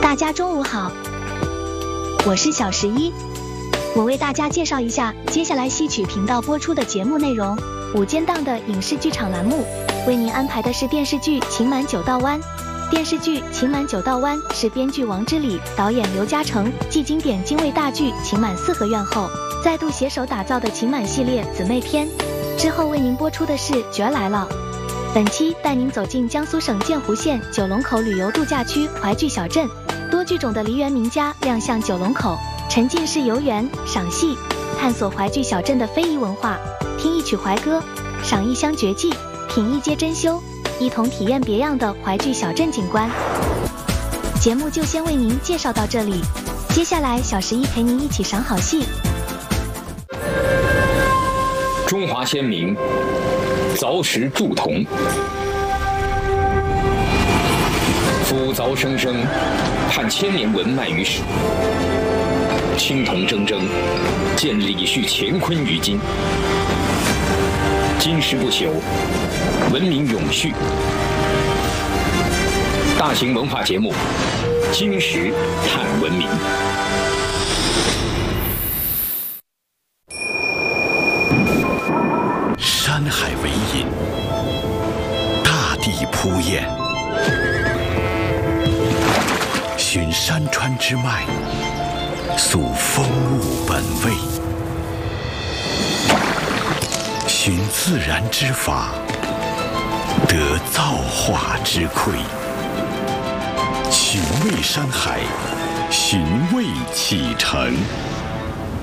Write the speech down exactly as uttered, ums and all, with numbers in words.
大家中午好，我是小十一，我为大家介绍一下接下来戏曲频道播出的节目内容。午间档的影视剧场栏目为您安排的是电视剧《情满九道湾》。电视剧《情满九道湾》是编剧王之礼、导演刘嘉诚继经典京味大剧《情满四合院》后，再度携手打造的情满系列姊妹篇。之后为您播出的是《角儿来了》。本期带您走进江苏省建湖县九龙口旅游度假区淮剧小镇，多剧种的梨园名家亮相九龙口，沉浸式游园、赏戏，探索淮剧小镇的非遗文化，听一曲淮歌，赏一乡绝技，品一街珍馐，一同体验别样的淮剧小镇景观。节目就先为您介绍到这里，接下来小十一陪您一起赏好戏。 中华先民凿石铸铜，夫凿生生，盼千年文脉于史。青铜铮铮，见李旭乾坤于今。今时不朽，文明永续。大型文化节目《今时探文明》。 山海为引，大地铺衍，寻山川之脉，溯风物本味，寻自然之法，得造化之馈。寻味山海，寻味启程。